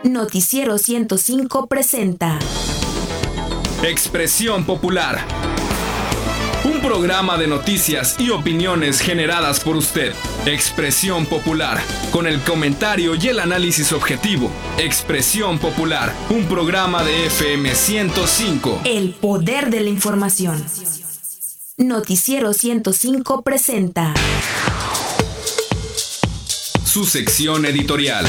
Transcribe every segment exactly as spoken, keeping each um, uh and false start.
Noticiero ciento cinco presenta Expresión Popular, un programa de noticias y opiniones generadas por usted. Expresión Popular, con el comentario y el análisis objetivo. Expresión Popular, un programa de F M ciento cinco. El poder de la información. Noticiero ciento cinco presenta su sección editorial.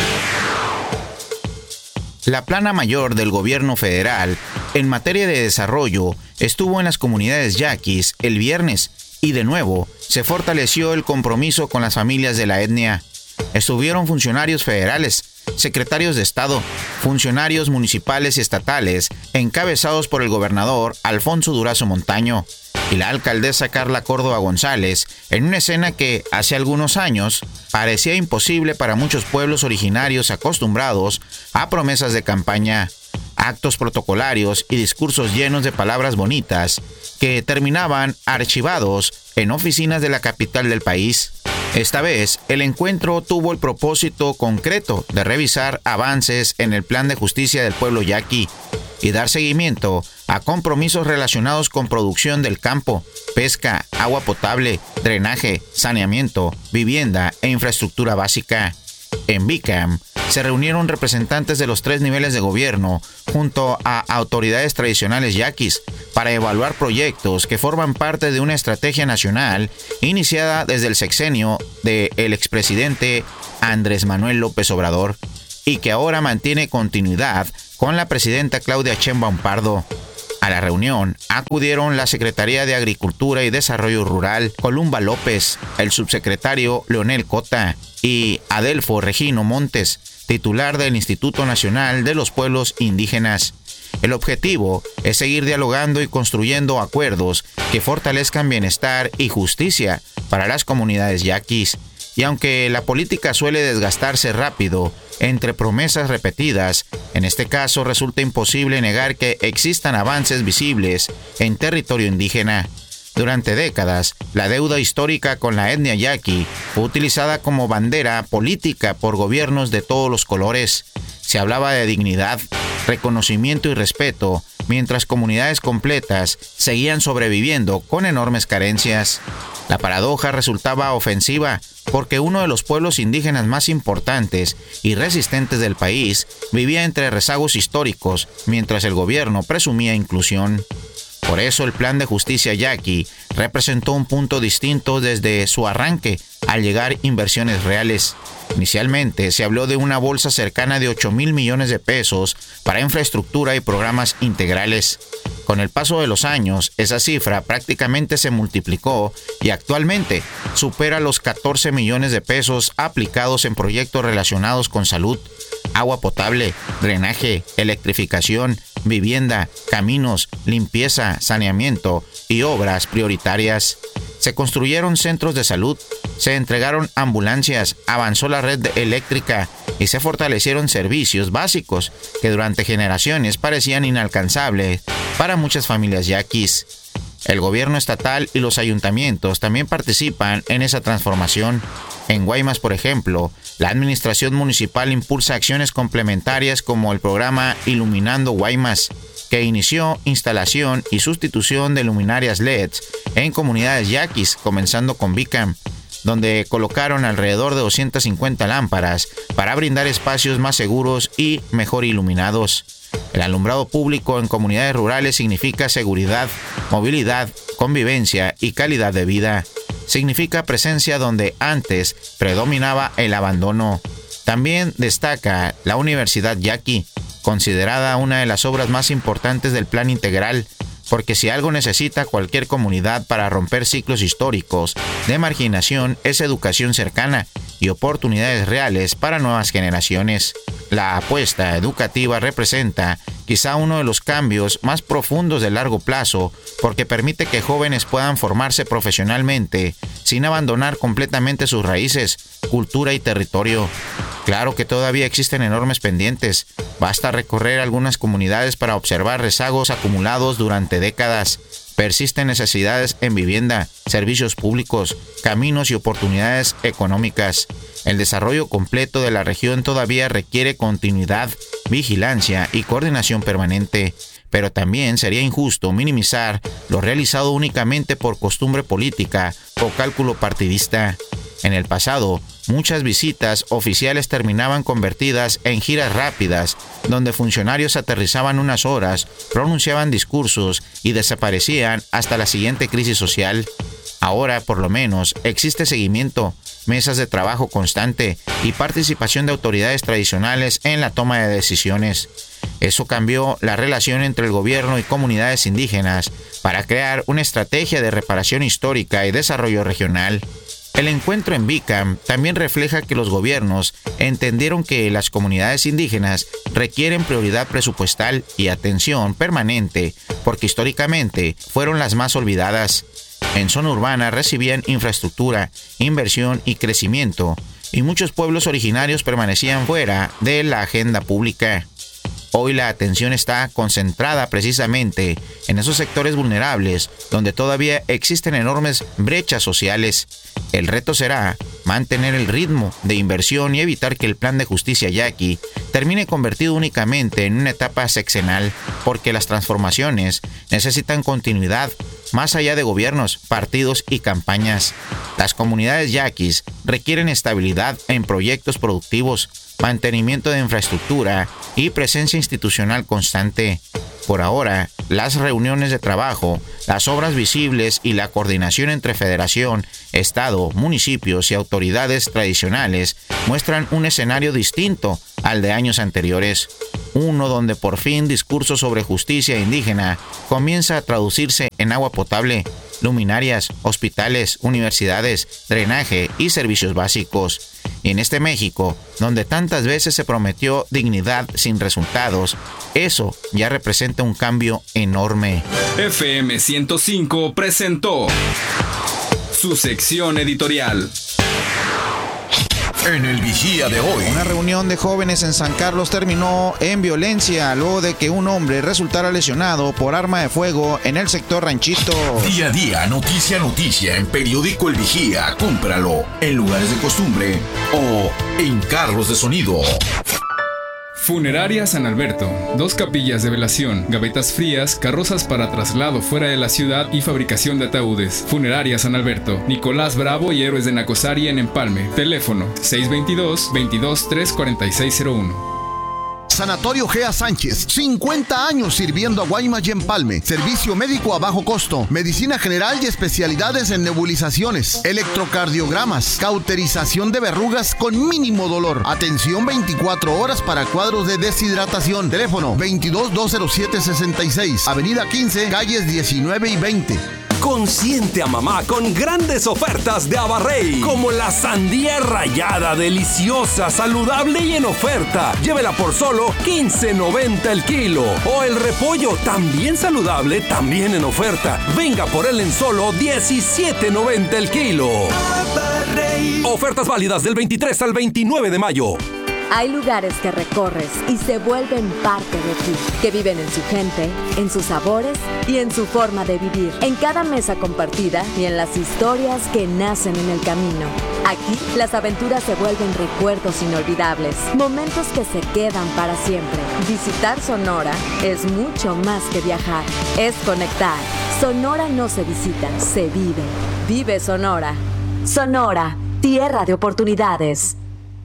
La plana mayor del gobierno federal en materia de desarrollo estuvo en las comunidades yaquis el viernes y de nuevo se fortaleció el compromiso con las familias de la etnia. Estuvieron funcionarios federales, secretarios de Estado, funcionarios municipales y estatales, encabezados por el gobernador Alfonso Durazo Montaño y la alcaldesa Carla Córdoba González, en una escena que, hace algunos años, parecía imposible para muchos pueblos originarios acostumbrados a promesas de campaña, actos protocolarios y discursos llenos de palabras bonitas que terminaban archivados en oficinas de la capital del país. Esta vez, el encuentro tuvo el propósito concreto de revisar avances en el Plan de Justicia del Pueblo Yaqui y dar seguimiento a compromisos relacionados con producción del campo, pesca, agua potable, drenaje, saneamiento, vivienda e infraestructura básica. En Bicam se reunieron representantes de los tres niveles de gobierno junto a autoridades tradicionales yaquis para evaluar proyectos que forman parte de una estrategia nacional iniciada desde el sexenio del expresidente Andrés Manuel López Obrador y que ahora mantiene continuidad con la presidenta Claudia Sheinbaum Pardo. A la reunión acudieron la Secretaría de Agricultura y Desarrollo Rural, Columba López, el subsecretario Leonel Cota y Adelfo Regino Montes, titular del Instituto Nacional de los Pueblos Indígenas. El objetivo es seguir dialogando y construyendo acuerdos que fortalezcan bienestar y justicia para las comunidades yaquis. Y aunque la política suele desgastarse rápido entre promesas repetidas, en este caso resulta imposible negar que existan avances visibles en territorio indígena. Durante décadas, la deuda histórica con la etnia yaqui fue utilizada como bandera política por gobiernos de todos los colores. Se hablaba de dignidad, reconocimiento y respeto, mientras comunidades completas seguían sobreviviendo con enormes carencias. La paradoja resultaba ofensiva porque uno de los pueblos indígenas más importantes y resistentes del país vivía entre rezagos históricos, mientras el gobierno presumía inclusión. Por eso el Plan de Justicia Yaqui representó un punto distinto desde su arranque al llegar inversiones reales. Inicialmente se habló de una bolsa cercana de ocho mil millones de pesos para infraestructura y programas integrales. Con el paso de los años, esa cifra prácticamente se multiplicó y actualmente supera los catorce millones de pesos aplicados en proyectos relacionados con salud, agua potable, drenaje, electrificación, vivienda, caminos, limpieza, saneamiento y obras prioritarias. Se construyeron centros de salud, se entregaron ambulancias, avanzó la red eléctrica y se fortalecieron servicios básicos que durante generaciones parecían inalcanzables para muchas familias yaquis. El gobierno estatal y los ayuntamientos también participan en esa transformación. En Guaymas, por ejemplo, la administración municipal impulsa acciones complementarias como el programa Iluminando Guaymas, que inició instalación y sustitución de luminarias L E Ds en comunidades yaquis, comenzando con Bicam, donde colocaron alrededor de doscientas cincuenta lámparas para brindar espacios más seguros y mejor iluminados. El alumbrado público en comunidades rurales significa seguridad, movilidad, convivencia y calidad de vida. Significa presencia donde antes predominaba el abandono. También destaca la Universidad Yaqui, considerada una de las obras más importantes del Plan Integral, porque si algo necesita cualquier comunidad para romper ciclos históricos de marginación es educación cercana y oportunidades reales para nuevas generaciones. La apuesta educativa representa quizá uno de los cambios más profundos de largo plazo porque permite que jóvenes puedan formarse profesionalmente sin abandonar completamente sus raíces, cultura y territorio. Claro que todavía existen enormes pendientes. Basta recorrer algunas comunidades para observar rezagos acumulados durante décadas. Persisten necesidades en vivienda, servicios públicos, caminos y oportunidades económicas. El desarrollo completo de la región todavía requiere continuidad, vigilancia y coordinación permanente, pero también sería injusto minimizar lo realizado únicamente por costumbre política o cálculo partidista. En el pasado, muchas visitas oficiales terminaban convertidas en giras rápidas, donde funcionarios aterrizaban unas horas, pronunciaban discursos y desaparecían hasta la siguiente crisis social. Ahora, por lo menos, existe seguimiento, mesas de trabajo constante y participación de autoridades tradicionales en la toma de decisiones. Eso cambió la relación entre el gobierno y comunidades indígenas para crear una estrategia de reparación histórica y desarrollo regional. El encuentro en Bicam también refleja que los gobiernos entendieron que las comunidades indígenas requieren prioridad presupuestal y atención permanente, porque históricamente fueron las más olvidadas. En zona urbana recibían infraestructura, inversión y crecimiento, y muchos pueblos originarios permanecían fuera de la agenda pública. Hoy la atención está concentrada precisamente en esos sectores vulnerables donde todavía existen enormes brechas sociales. El reto será mantener el ritmo de inversión y evitar que el plan de justicia yaqui termine convertido únicamente en una etapa sexenal, porque las transformaciones necesitan continuidad más allá de gobiernos, partidos y campañas. Las comunidades yaquis requieren estabilidad en proyectos productivos, mantenimiento de infraestructura y presencia institucional constante. Por ahora, las reuniones de trabajo, las obras visibles y la coordinación entre federación, estado, municipios y autoridades tradicionales muestran un escenario distinto al de años anteriores. Uno donde por fin discurso sobre justicia indígena comienza a traducirse en agua potable, luminarias, hospitales, universidades, drenaje y servicios básicos. Y en este México, donde tantas veces se prometió dignidad sin resultados, eso ya representa un cambio enorme. F M ciento cinco presentó su sección editorial. En el Vigía de hoy. Una reunión de jóvenes en San Carlos terminó en violencia luego de que un hombre resultara lesionado por arma de fuego en el sector Ranchito. Día a día, noticia a noticia en Periódico El Vigía. Cómpralo en lugares de costumbre o en carros de sonido. Funeraria San Alberto. Dos capillas de velación, gavetas frías, carrozas para traslado fuera de la ciudad y fabricación de ataúdes. Funeraria San Alberto. Nicolás Bravo y Héroes de Nacosari en Empalme. Teléfono seis dos dos, veintidós, tres cuarenta y seis cero uno. Sanatorio Gea Sánchez, cincuenta años sirviendo a Guaymas y Empalme. Servicio médico a bajo costo, medicina general y especialidades en nebulizaciones, electrocardiogramas, cauterización de verrugas con mínimo dolor. Atención veinticuatro horas para cuadros de deshidratación. Teléfono veintidós, doscientos siete, sesenta y seis. Avenida quince, calles diecinueve y veinte. Consiente a mamá con grandes ofertas de Abarrey, como la sandía rallada, deliciosa, saludable y en oferta. Llévela por solo quince noventa el kilo. O el repollo, también saludable, también en oferta. Venga por él en solo diecisiete noventa el kilo. Abarrey. Ofertas válidas del veintitrés al veintinueve de mayo. Hay lugares que recorres y se vuelven parte de ti, que viven en su gente, en sus sabores y en su forma de vivir, en cada mesa compartida y en las historias que nacen en el camino. Aquí, las aventuras se vuelven recuerdos inolvidables, momentos que se quedan para siempre. Visitar Sonora es mucho más que viajar, es conectar. Sonora no se visita, se vive. Vive Sonora. Sonora, tierra de oportunidades.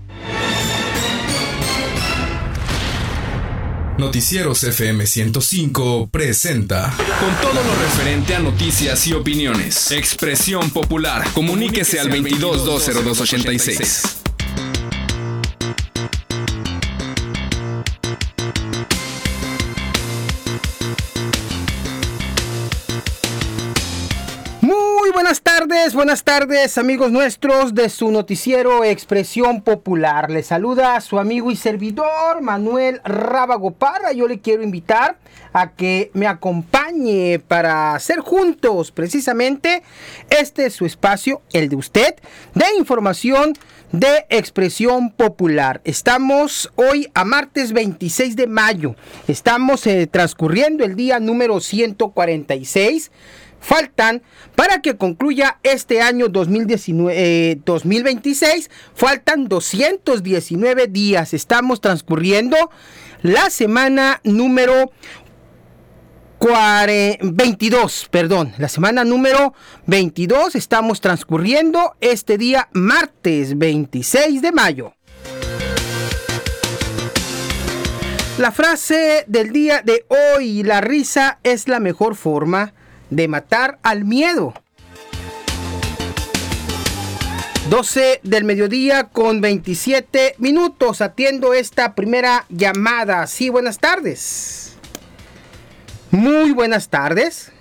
Noticieros F M ciento cinco presenta con todo lo referente a noticias y opiniones. Expresión Popular. Comuníquese al veintidós, dos cero dos, ochenta y seis. Buenas tardes, buenas tardes amigos nuestros de su noticiero Expresión Popular. Les saluda a su amigo y servidor Manuel Rábago Parra. Yo le quiero invitar a que me acompañe para hacer juntos precisamente este es su espacio, el de usted, de información de Expresión Popular. Estamos hoy a martes veintiséis de mayo. Estamos eh, transcurriendo el día número ciento cuarenta y seis faltan para que concluya este año dos mil diecinueve, eh, dos mil veintiséis. Faltan doscientos diecinueve días. Estamos transcurriendo la semana número veintidós, perdón, la semana número veintidós. Estamos transcurriendo este día martes veintiséis de mayo. La frase del día de hoy: la risa es la mejor forma de matar al miedo. doce del mediodía con veintisiete minutos. Atiendo esta primera llamada. Sí, buenas tardes. Muy buenas tardes.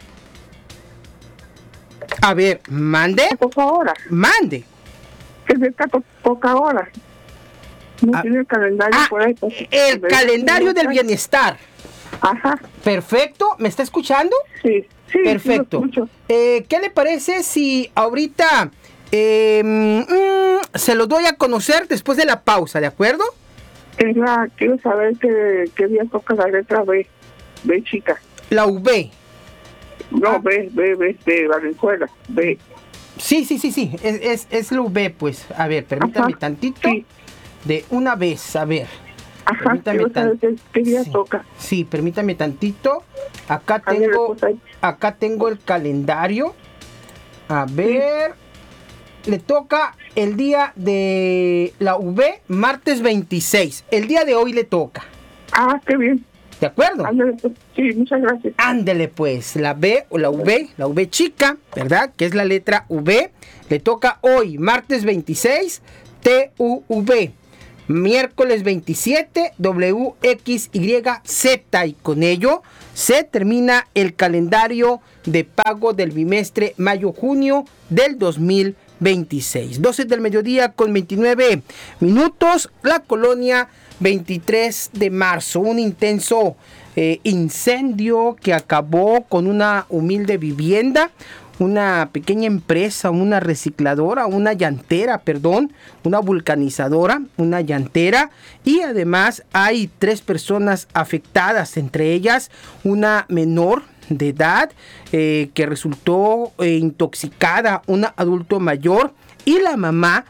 A ver, mande. Poca hora. Mande. Es de poca hora. No ah, tiene el calendario ah, por ahí. El calendario del bienestar. Ajá. Perfecto. ¿Me está escuchando? Sí, sí. Perfecto. Sí, eh, ¿Qué le parece si ahorita eh, mm, se lo doy a conocer después de la pausa, de acuerdo? Es la, quiero saber qué, qué día toca la letra B. B chica. La V. No, ah. B, B, B, de Valenzuela. B. Sí, sí, sí, sí. Es, es, es la V, pues. A ver, permítame Ajá. tantito. Sí. De una vez, a ver. Ajá, permítame tan... ¿qué día sí, toca? Sí, permítame tantito. Acá tengo, acá tengo el calendario. A ver. Sí. Le toca el día de la V, martes veintiséis. El día de hoy le toca. Ah, qué bien. ¿De acuerdo? Ándale, pues. Sí, muchas gracias. Ándele, pues. La B o la V, la V chica, ¿verdad? Que es la letra V. Le toca hoy, martes veintiséis, T U V. Miércoles veintisiete, W X Y Z, y con ello se termina el calendario de pago del bimestre mayo-junio del dos mil veintiséis. doce del mediodía con veintinueve minutos, la colonia veintitrés de marzo, un intenso eh, incendio que acabó con una humilde vivienda, una pequeña empresa, una recicladora, una llantera, perdón, una vulcanizadora, una llantera, y además hay tres personas afectadas, entre ellas una menor de edad eh, que resultó eh, intoxicada, un adulto mayor, y la mamá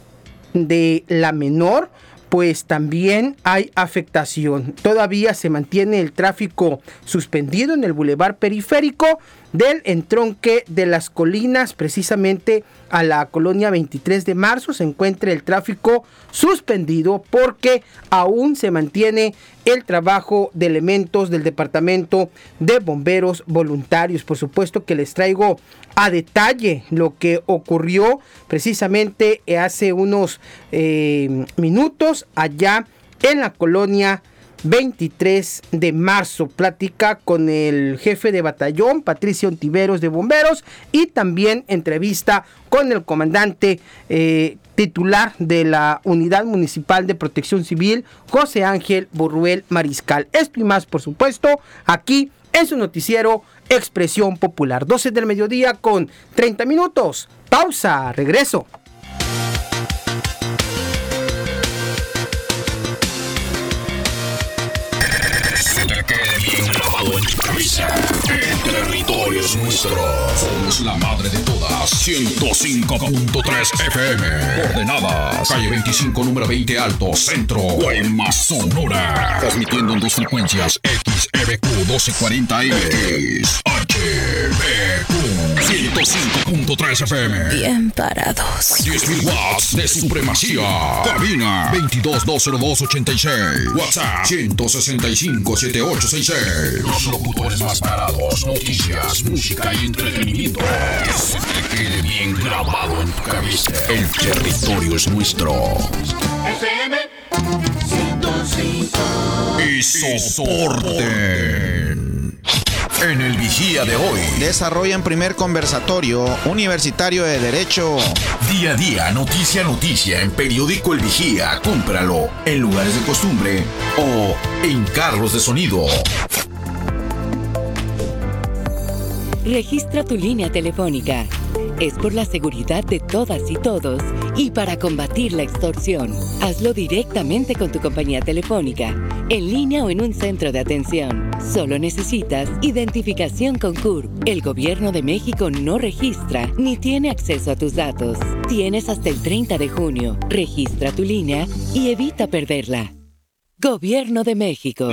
de la menor, pues también hay afectación. Todavía se mantiene el tráfico suspendido en el bulevar periférico del entronque de las colinas, precisamente a la colonia veintitrés de marzo. Se encuentra el tráfico suspendido porque aún se mantiene el trabajo de elementos del Departamento de Bomberos Voluntarios. Por supuesto que les traigo a detalle lo que ocurrió precisamente hace unos eh, minutos allá en la colonia veintitrés de marzo. Plática con el jefe de batallón, Patricio Ontiveros, de bomberos, y también entrevista con el comandante eh, titular de la Unidad Municipal de Protección Civil, José Ángel Burruel Mariscal. Esto y más, por supuesto, aquí en su noticiero Expresión Popular. doce del mediodía con treinta minutos. Pausa, regreso. En tu cabeza. El territorio es nuestro. Somos la madre de todas. ciento cinco punto tres F M. Coordenadas: calle veinticinco, número veinte Alto, Centro, Guaymas, Sonora. Transmitiendo en dos frecuencias: X E B Q doce cuarenta M, X H B Q ciento cinco punto tres F M. Bien parados. diez mil watts de supremacía. Cabina veintidós dos cero dos ochenta y seis. WhatsApp ciento sesenta y cinco setenta y ocho sesenta y seis. Los locutores más parados, noticias, música y entretenimiento. Que se te quede bien grabado en tu cabeza. El territorio es nuestro. F M ciento cinco. Y soporten. En el Vigía de hoy, desarrollan primer conversatorio universitario de Derecho. Día a día, noticia a noticia, en periódico El Vigía. Cómpralo en lugares de costumbre o en carros de sonido. Registra tu línea telefónica Es por la seguridad de todas y todos y para combatir la extorsión. Hazlo directamente con tu compañía telefónica, en línea o en un centro de atención. Solo necesitas identificación con C U R P. El Gobierno de México no registra ni tiene acceso a tus datos. Tienes hasta el treinta de junio. Registra tu línea y evita perderla. Gobierno de México.